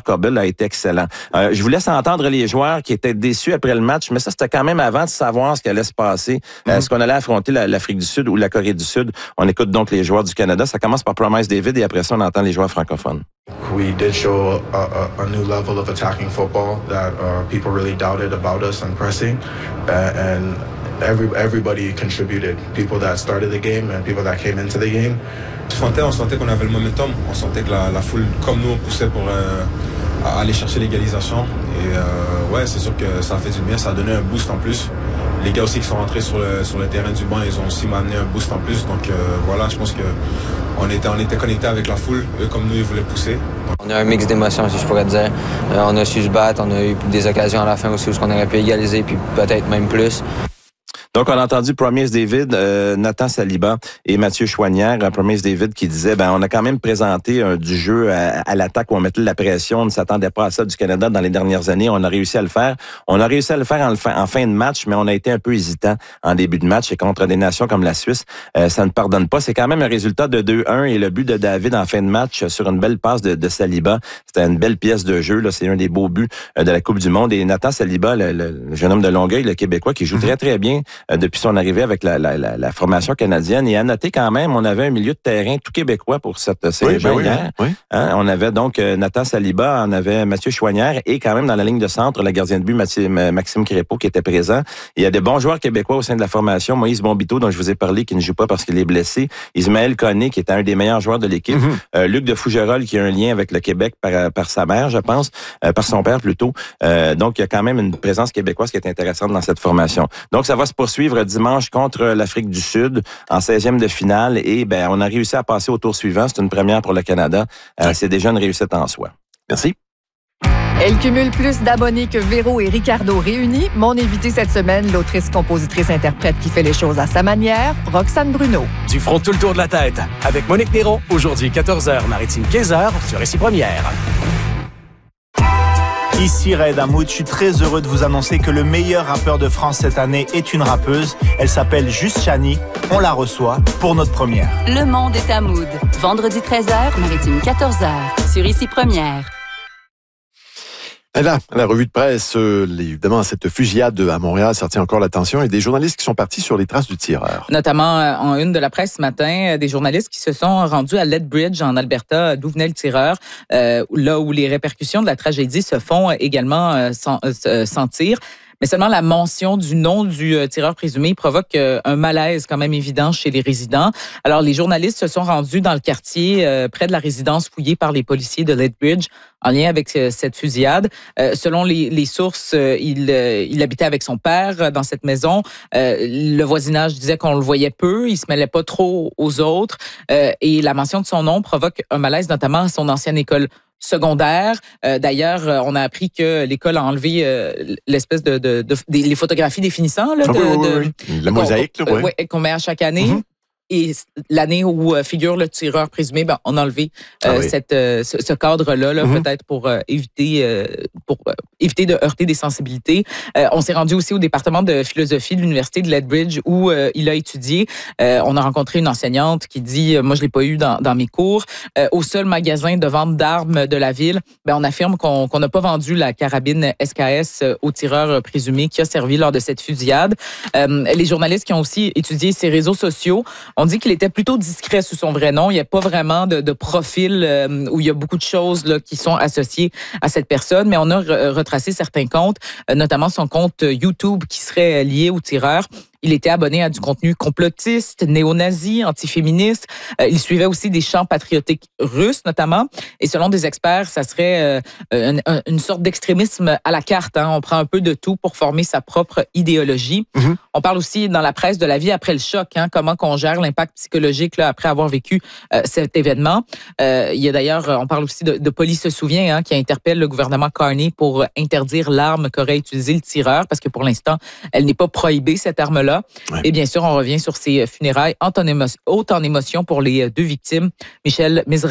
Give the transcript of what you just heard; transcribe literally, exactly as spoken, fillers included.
Coble a été excellent. Euh, je vous laisse entendre les joueurs qui étaient déçus après le match, mais ça, c'était quand même avant de savoir ce qui allait se passer. Mm-hmm. Euh, est-ce qu'on allait affronter la, l'Afrique du Sud ou la Corée du Sud? On écoute donc les joueurs du Canada. Ça commence par Promise David et après ça, on entend les joueurs francophones. We did show a, a, a new level of attacking football that uh, people really doubted about us and pressing, uh, and every everybody contributed. People that started the game and people that came into the game. On sentait, on sentait qu'on avait le momentum. On sentait que la, la foule, comme nous, on poussait pour euh, aller chercher l'égalisation. Et euh, ouais, c'est sûr que ça a fait du bien. Ça a donné un boost en plus. Les gars aussi qui sont rentrés sur le sur le terrain du banc, ils ont aussi amené un boost en plus. Donc euh, voilà, je pense que on était on était connectés avec la foule. Eux comme nous, ils voulaient pousser. Donc... On a un mix d'émotions, si je pourrais dire. Euh, on a su se battre, on a eu des occasions à la fin aussi où on aurait pu égaliser, puis peut-être même plus. Donc, on a entendu Promise David, euh, Nathan Saliba et Mathieu Chouanière. Promise David qui disait, ben, on a quand même présenté euh, du jeu à, à l'attaque où on mettait de la pression. On ne s'attendait pas à ça du Canada dans les dernières années. On a réussi à le faire. On a réussi à le faire en, en fin de match, mais on a été un peu hésitant en début de match. Et contre des nations comme la Suisse, euh, ça ne pardonne pas. C'est quand même un résultat de deux un et le but de David en fin de match sur une belle passe de, de Saliba. C'était une belle pièce de jeu. Là. C'est un des beaux buts euh, de la Coupe du Monde. Et Nathan Saliba, le, le, le jeune homme de Longueuil, le Québécois, qui joue très, très bien depuis son arrivée avec la, la, la, la formation canadienne. Et à noter quand même, on avait un milieu de terrain tout québécois pour cette série oui, ben oui, hier. Oui. Hein, on avait donc euh, Nathan Saliba, on avait Mathieu Chouanière et quand même dans la ligne de centre, le gardien de but Mathieu, Maxime Crépeau qui était présent. Il y a des bons joueurs québécois au sein de la formation. Moïse Bombito, dont je vous ai parlé, qui ne joue pas parce qu'il est blessé. Ismaël Koné, qui est un des meilleurs joueurs de l'équipe. Mm-hmm. Euh, Luc de Fougerolles, qui a un lien avec le Québec par, par sa mère, je pense, euh, par son père plutôt. Euh, donc, il y a quand même une présence québécoise qui est intéressante dans cette formation. Donc, ça va se poursuivre dimanche contre l'Afrique du Sud en seizième de finale et ben on a réussi à passer au tour suivant. C'est une première pour le Canada. Euh, c'est déjà une réussite en soi. Merci. Elle cumule plus d'abonnés que Véro et Ricardo réunis. Mon invité cette semaine, l'autrice, compositrice, interprète qui fait les choses à sa manière, Roxane Bruno. Du front tout le tour de la tête avec Monique Néron, aujourd'hui quatorze heures, Maritime quinze heures sur Récit Première. Ici Raed Hamoud, je suis très heureux de vous annoncer que le meilleur rappeur de France cette année est une rappeuse. Elle s'appelle Juste Chani. On la reçoit pour notre première. Le monde est à Mood. Vendredi treize heures, Maritime quatorze heures, sur Ici Première. Et là, la revue de presse, euh, évidemment, cette fusillade à Montréal ça retient encore l'attention et des journalistes qui sont partis sur les traces du tireur. Notamment euh, en une de la presse ce matin, euh, des journalistes qui se sont rendus à Lethbridge en Alberta, d'où venait le tireur, euh, là où les répercussions de la tragédie se font également euh, sen- euh, sentir. Mais seulement la mention du nom du euh, tireur présumé provoque euh, un malaise quand même évident chez les résidents. Alors, les journalistes se sont rendus dans le quartier euh, près de la résidence fouillée par les policiers de Lethbridge en lien avec euh, cette fusillade. Euh, selon les, les sources, euh, il, euh, il habitait avec son père dans cette maison. Euh, le voisinage disait qu'on le voyait peu, il se mêlait pas trop aux autres. Euh, et la mention de son nom provoque un malaise, notamment à son ancienne école secondaire. Euh, d'ailleurs, on a appris que l'école a enlevé euh, l'espèce de, de, de, de les photographies des finissants là, de, oui, oui, de, oui. La mosaïque, qu'on, là, ouais. ouais, qu'on met à chaque année. Mm-hmm. Et l'année où figure le tireur présumé, ben, on a enlevé euh, ah oui. cette, euh, ce, ce cadre-là, là, mm-hmm. peut-être pour euh, éviter euh, pour euh, éviter de heurter des sensibilités. Euh, on s'est rendu aussi au département de philosophie de l'université de Lethbridge où euh, il a étudié. Euh, on a rencontré une enseignante qui dit, moi je l'ai pas eu dans, dans mes cours, euh, au seul magasin de vente d'armes de la ville, ben, on affirme qu'on qu'on n'a pas vendu la carabine S K S au tireur présumé qui a servi lors de cette fusillade. Euh, les journalistes qui ont aussi étudié ses réseaux sociaux on dit qu'il était plutôt discret sous son vrai nom. Il n'y a pas vraiment de, de profil euh, où il y a beaucoup de choses là, qui sont associées à cette personne, mais on a re- retracé certains comptes, euh, notamment son compte YouTube qui serait lié au tireur. Il était abonné à du contenu complotiste, néo-nazi, antiféministe. Euh, il suivait aussi des chants patriotiques russes, notamment. Et selon des experts, ça serait euh, une, une sorte d'extrémisme à la carte. Hein. On prend un peu de tout pour former sa propre idéologie. Mm-hmm. On parle aussi dans la presse de la vie après le choc, hein, comment qu'on gère l'impact psychologique là, après avoir vécu euh, cet événement. Euh, il y a d'ailleurs, on parle aussi de, de Police se souvient, hein, qui interpelle le gouvernement Carney pour interdire l'arme qu'aurait utilisée le tireur, parce que pour l'instant, elle n'est pas prohibée, cette arme-là. Ouais. Et bien sûr, on revient sur ces funérailles hautes en émotion pour les deux victimes, Michel Mizrahi